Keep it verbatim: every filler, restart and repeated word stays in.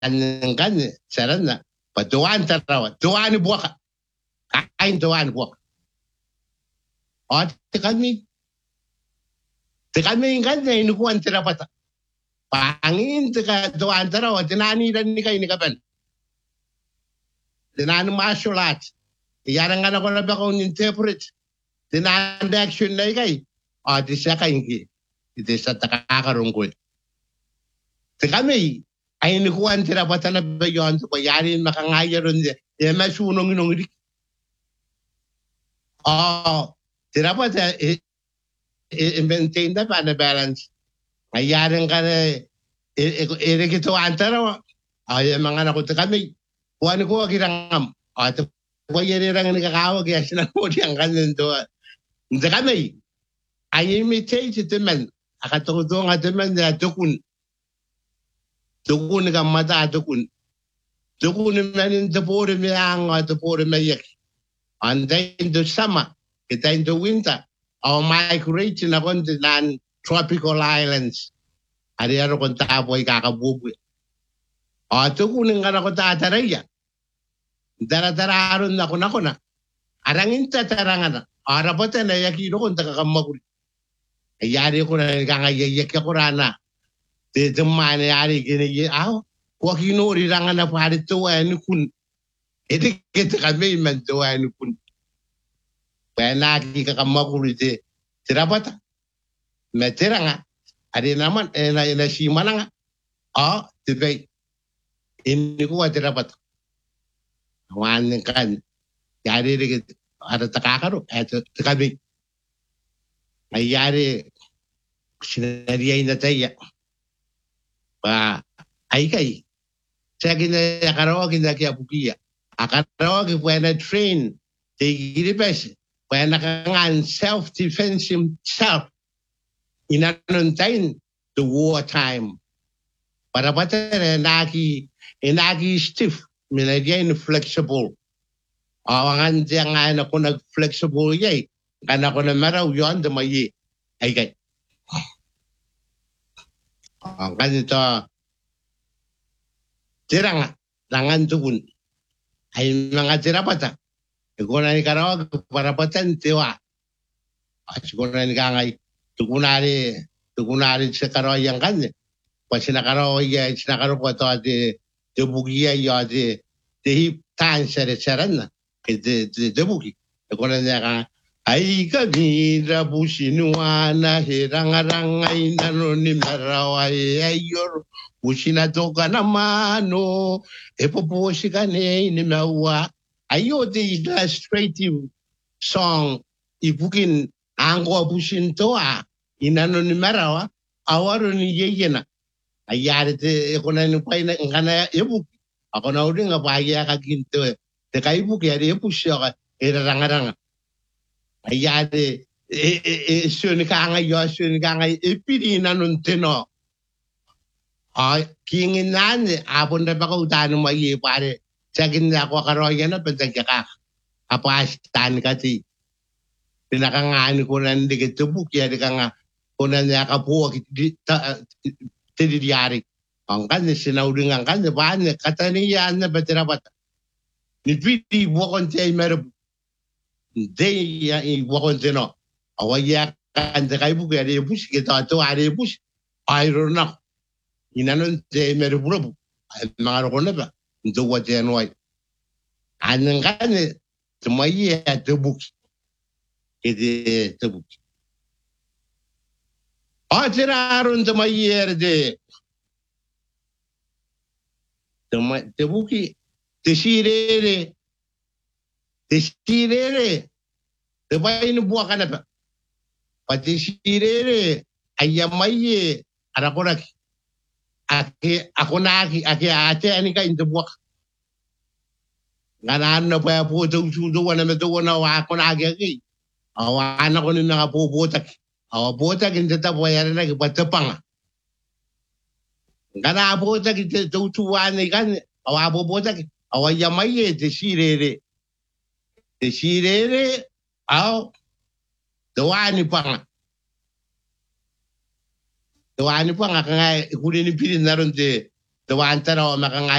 kan sarana patuan tarawa tuan buaka kain tuan buaka oh tekan mi tekan mi kan ini kuan terapata pangin teka tuan tarawa tinani dan ni kain kapan tinan martial arts yarang ana ko na ba ko interpret tinan action na kai oh di sa kain ki di sa takakarong ko tekan mi ay ni kuan tira patana ba yon ko yari makangayaron de e masunong nong ri oh tira pata e maintain da pa na balance ay yaring ka e e kito antara ay mga na ko kami kuan ko girangam at ko yeri rang ni kakawag ya sina ko diang kanen to nda kami ay imitate the man akatudong adaman na tukun tukun ka mata tukun tukun men the bore me ang at the bore me yak and then in the summer it in the winter our migrating upon the land tropical islands ari aro kon tapoy kakabubu at tukun nga ko tataraya dara-dara aron na ko na ko na arangin tatarangana arapote na yakiro kon takakamagul ayari ko na kangayayak ko rana de demane ari gene ye aw ko kino ri ranga na pare to en kun ete ket kame men to en kun pena ki ka kamakuri de tirapata meteranga ari naman ena ena si mananga a tibay ini ko tirapata wan kan yari ri ada takakaro eto kame ayari sinariya ina taya pa ay kay sa gina karaoke na kaya bukiya a karaoke pwede train tigiripes pwede nakangan self-defense himself inanuntain the war time para patere naki inaki stiff minagyan flexible awangan siya nga na kung nag-flexible yay kana ko na maraw yon the mayi ay kay ang kanito tirang langan tukun ay mga tirapata kung na ni karawa para patan tiwa kung na ni kangay tukunari tukunari sa karawa yang kanya pa sinakarawa ya sinakarawa to ati tubugiya yo ati ti tan sere seran na iti tubugi kung na niya kang ay kamira businuana hirangarangay nanoni maraway ayor busina toka namano epoposi kane ni mawa ayo the illustrative song ibukin angko busin toa inanoni marawa awaro ni yeyena ayari te kona ni pai na ngana ebu ako na uri nga paya ka ginto te kai buki ari epusyo ka hirangaranga ayade e e suni kanga yo suni kanga epiri nanun teno ay kingin nane apon na baka utano mai pare sagin na ko karoya na pentagka apa stan kati pinakangani ko nan digitubuk ya dikanga kunan ya kapuwa kiti tedi diari ang kan sinauringan kan ba ne kataniya na beterabat ni piti bukan tay merab day ya bukan tino awaya kan kay buku ya bus kita to ari bus iron na inanon tay merab bro mangaro ko na ba ndo wa janway anan kan tumaya tubuk ide tubuk atiraron tumaya de tumay tubuki tisirere tisirere tebain buah kana pa patisirere ayamaye arakoraki ake akonaki ake ate ani ka into buah ngana na pa po to sudo wana me to wana wa konaki aki awana ko ni nga po botak awa botak inte ta boyara na ki patapanga ngana botak inte to tuwane kan awa botak awa yamaye tisirere tisirere au dawani panga dawani panga kanga kuni ni pili naronte te wa antara o makanga